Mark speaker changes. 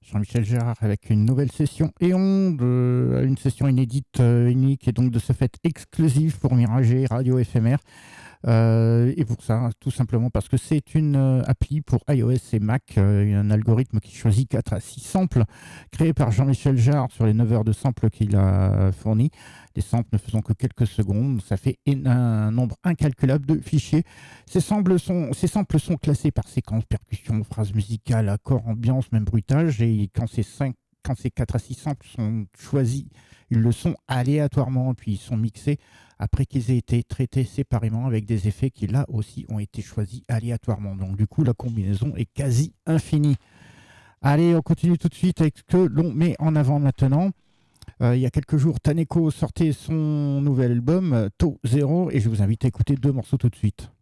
Speaker 1: Jean-Michel Gérard avec une nouvelle session Éon, une session inédite, unique et donc de ce fait exclusive pour Mirage Radio éphémère. Et pour ça, tout simplement parce que c'est une appli pour iOS et Mac, un algorithme qui choisit 4 à 6 samples créés par Jean-Michel Jarre sur les 9 heures de samples qu'il a fournis. Les samples ne faisant que quelques secondes, ça fait un nombre incalculable de fichiers. Ces samples sont classés par séquence, percussion, phrase musicale, accord, ambiance, même bruitage. Et quand ces 4 à 6 samples sont choisis, ils le sont aléatoirement, puis ils sont mixés après qu'ils aient été traités séparément avec des effets qui, là aussi, ont été choisis aléatoirement. Donc, du coup, la combinaison est quasi infinie. Allez, on continue tout de suite avec ce que l'on met en avant maintenant. Il y a quelques jours, Taneko sortait son nouvel album, To Zero, et je vous invite à écouter 2 morceaux tout de suite.